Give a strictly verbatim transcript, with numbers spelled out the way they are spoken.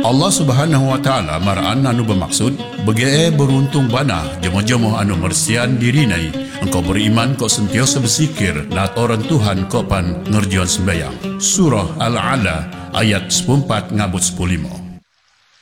Allah Subhanahu wa taala maraan anu bermaksud begae beruntung bana jemo-jemo anu mersian dirinai engkau beriman kau sentiasa bersikir latoran Tuhan kau pan ngerjian sembayang. Surah Al-Ala ayat sepuluh empat ngabut sepuluh lima.